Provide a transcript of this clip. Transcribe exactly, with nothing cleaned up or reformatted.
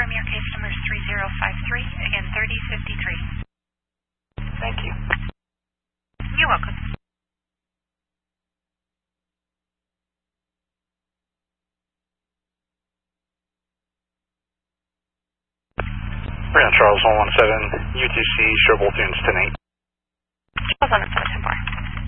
confirm your case number is three zero five three, again thirty fifty-three. Thank you. You're welcome. We're on Charles one one seven, U two C, show both units ten eight. Charles one one seven.